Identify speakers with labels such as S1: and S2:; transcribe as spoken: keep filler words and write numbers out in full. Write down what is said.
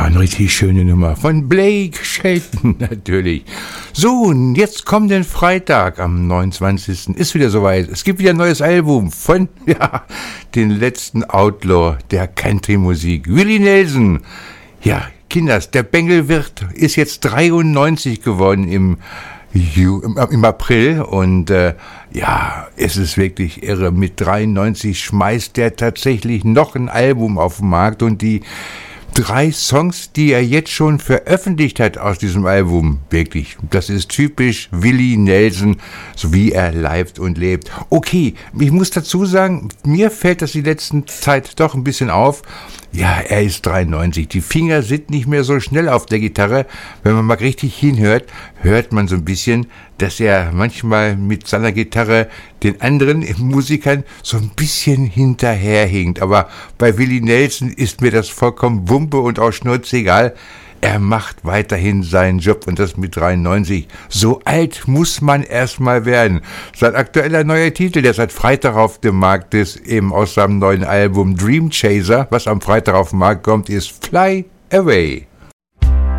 S1: eine richtig schöne Nummer von Blake Shelton natürlich. So, und jetzt kommt den Freitag am neunundzwanzigsten Ist wieder soweit. Es gibt wieder ein neues Album von, ja, den letzten Outlaw der Country-Musik, Willie Nelson. Ja, Kinders, der Bengelwirt ist jetzt dreiundneunzig geworden im Ju, im, im April und äh, ja, es ist wirklich irre. Mit dreiundneunzig schmeißt der tatsächlich noch ein Album auf den Markt und die drei Songs, die er jetzt schon veröffentlicht hat aus diesem Album, wirklich, das ist typisch Willie Nelson, so wie er lebt und lebt. Okay, ich muss dazu sagen, mir fällt das die letzten Zeit doch ein bisschen auf. Ja, er ist dreiundneunzig, die Finger sind nicht mehr so schnell auf der Gitarre. Wenn man mal richtig hinhört, hört man so ein bisschen, dass er manchmal mit seiner Gitarre den anderen Musikern so ein bisschen hinterherhinkt. Aber bei Willie Nelson ist mir das vollkommen Wumpe und auch schnurzegal. Er macht weiterhin seinen Job und das mit dreiundneunzig. So alt muss man erstmal werden. Sein aktueller neuer Titel, der seit Freitag auf dem Markt ist, eben aus seinem neuen Album Dream Chaser, was am Freitag auf den Markt kommt, ist Fly Away.